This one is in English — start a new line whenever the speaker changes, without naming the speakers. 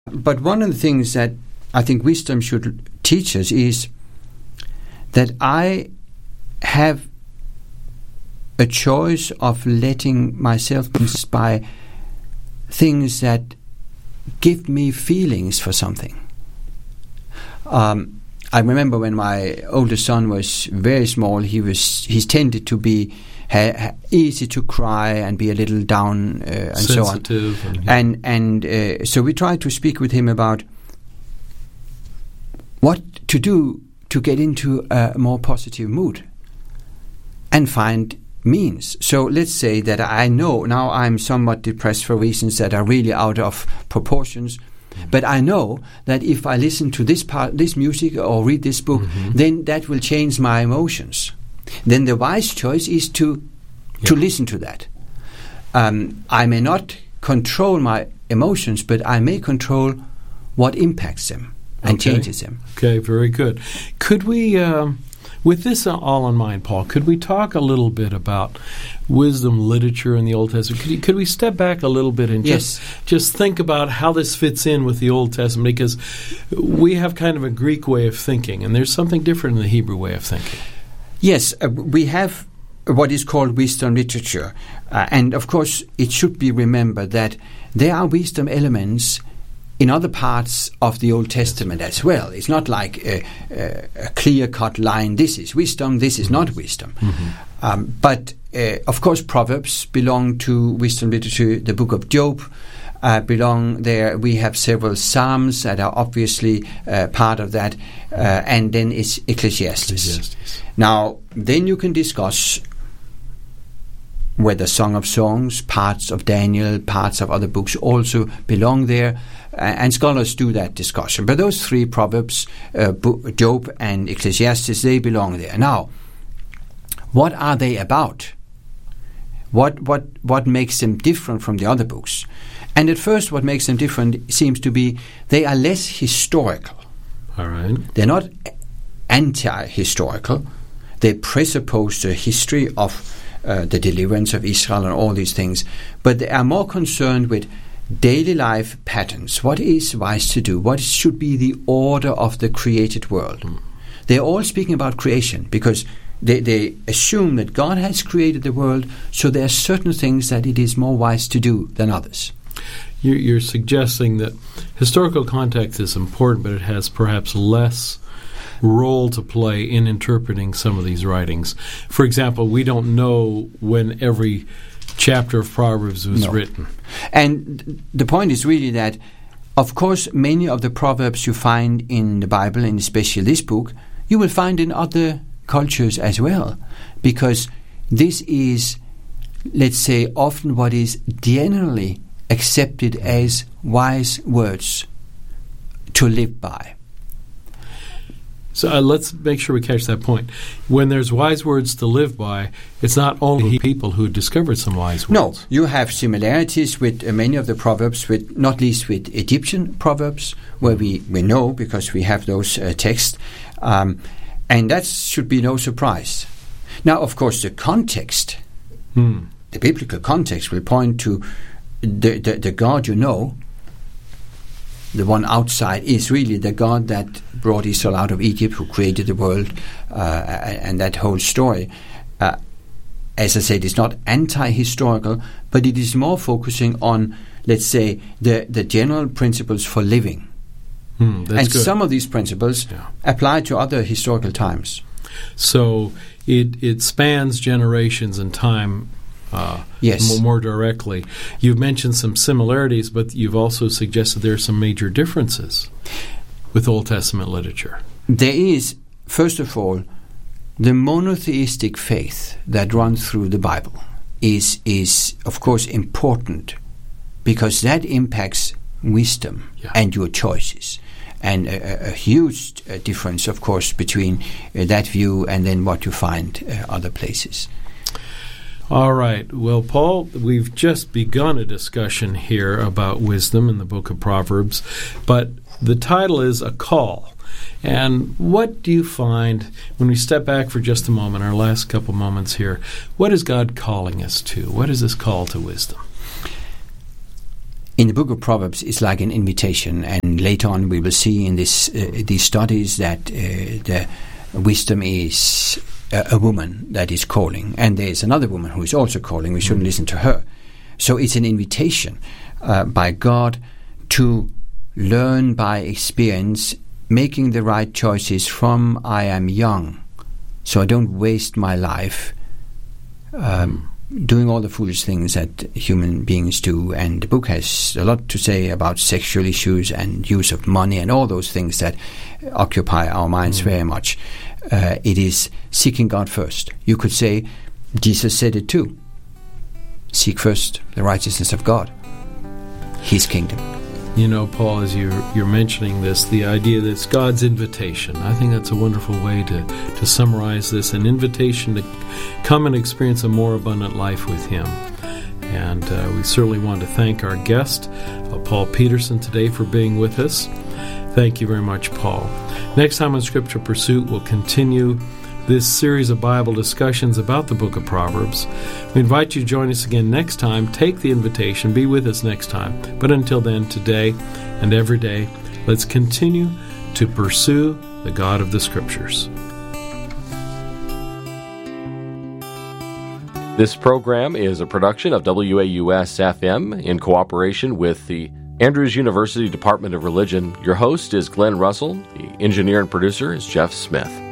But one of the things that I think wisdom should teach us is that I have a choice of letting myself be by things that give me feelings for something. I remember when my oldest son was very small, he's tended to be easy to cry and be a little down and
sensitive,
so on. And so we tried to speak with him about what to do to get into a more positive mood and find means. So let's say that I know now I'm somewhat depressed for reasons that are really out of proportions, but I know that if I listen to this music or read this book, then that will change my emotions. Then the wise choice is to listen to that. I may not control my emotions, but I may control what impacts them and changes them.
Okay, very good. Could we, with this all in mind, Paul, could we talk a little bit about wisdom literature in the Old Testament? Could we step back a little bit and just think about how this fits in with the Old Testament? Because we have kind of a Greek way of thinking, and there's something different in the Hebrew way of thinking.
Yes, we have what is called wisdom literature. And, of course, it should be remembered that there are wisdom elements in other parts of the Old Testament as well. It's not like a clear-cut line, this is wisdom, this is not wisdom. But, of course, Proverbs belong to wisdom literature. The book of Job belong there. We have several Psalms that are obviously part of that. And then it's Ecclesiastes. Now, then you can discuss whether Song of Songs, parts of Daniel, parts of other books also belong there. And scholars do that discussion. But those three, Proverbs, Job, and Ecclesiastes, they belong there. Now, what are they about? What makes them different from the other books? And at first, what makes them different seems to be they are less historical.
All right.
They're not anti-historical. They presuppose the history of the deliverance of Israel and all these things. But they are more concerned with daily life patterns. What is wise to do? What should be the order of the created world? They're all speaking about creation because they assume that God has created the world, so there are certain things that it is more wise to do than others.
You're suggesting that historical context is important, but it has perhaps less role to play in interpreting some of these writings. For example, we don't know when every chapter of Proverbs was written. And
the point is really that, of course, many of the Proverbs you find in the Bible, and especially this book, you will find in other cultures as well, because this is, let's say, often what is generally accepted as wise words to live by.
So let's make sure we catch that point. When there's wise words to live by, it's not only people who discovered some wise words.
No, you have similarities with many of the Proverbs, with not least with Egyptian Proverbs, where we know because we have those texts. And that should be no surprise. Now, of course, the context, the biblical context, will point to the God you know. The one outside is really the God that brought Israel out of Egypt, who created the world, and that whole story. As I said, it's not anti-historical, but it is more focusing on, let's say, the general principles for living. And
good.
Some of these principles apply to other historical times.
So it spans generations and time more directly. You've mentioned some similarities, but you've also suggested there are some major differences with Old Testament literature.
There is, first of all, the monotheistic faith that runs through the Bible is of course important because that impacts wisdom and your choices. And a huge difference, of course, between that view and then what you find other places.
All right. Well, Paul, we've just begun a discussion here about wisdom in the book of Proverbs, but the title is A Call. And what do you find, when we step back for just a moment, our last couple moments here, what is God calling us to? What is this call to wisdom?
in the book of Proverbs, it's like an invitation. And later on, we will see in these studies that the wisdom is a woman that is calling. And there's another woman who is also calling. We shouldn't listen to her. So it's an invitation by God to learn by experience, making the right choices from I am young, so I don't waste my life doing all the foolish things that human beings do. And the book has a lot to say about sexual issues and use of money and all those things that occupy our minds very much. It is seeking God first. You could say, Jesus said it too. Seek first the righteousness of God, His kingdom.
You know, Paul, as you're mentioning this, the idea that it's God's invitation. I think that's a wonderful way to summarize this, an invitation to come and experience a more abundant life with Him. And we certainly want to thank our guest, Paul Peterson, today for being with us. Thank you very much, Paul. Next time on Scripture Pursuit, we'll continue this series of Bible discussions about the book of Proverbs. We invite you to join us again next time. Take the invitation. Be with us next time. But until then, today and every day, let's continue to pursue the God of the Scriptures.
This program is a production of WAUS-FM in cooperation with the Andrews University Department of Religion. Your host is Glenn Russell. The engineer and producer is Jeff Smith.